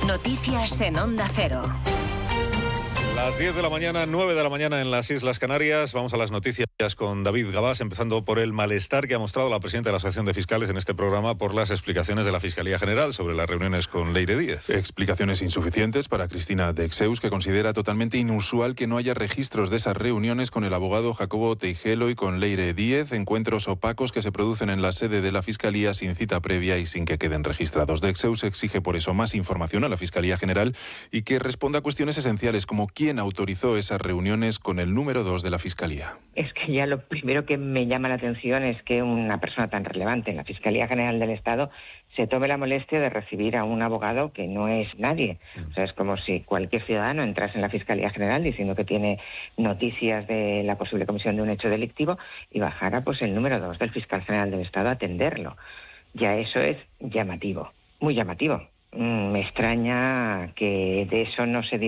Noticias en Onda Cero. Las 10 de la mañana, 9 de la mañana en las Islas Canarias. Vamos a las noticias con David Gabás, empezando por el malestar que ha mostrado la presidenta de la Asociación de Fiscales en este programa por las explicaciones de la Fiscalía General sobre las reuniones con Leire Díez. Explicaciones insuficientes para Cristina Dexeus, que considera totalmente inusual que no haya registros de esas reuniones con el abogado Jacobo Teijelo y con Leire Díez, encuentros opacos que se producen en la sede de la Fiscalía sin cita previa y sin que queden registrados. Dexeus exige por eso más información a la Fiscalía General y que responda a cuestiones esenciales como quién autorizó esas reuniones con el número 2 de la Fiscalía. Es que ya lo primero que me llama la atención es que una persona tan relevante en la Fiscalía General del Estado se tome la molestia de recibir a un abogado que no es nadie. O sea, es como si cualquier ciudadano entrase en la Fiscalía General diciendo que tiene noticias de la posible comisión de un hecho delictivo y bajara pues el número 2 del Fiscal General del Estado a atenderlo. Ya eso es llamativo, muy llamativo. Me extraña que de eso no se diga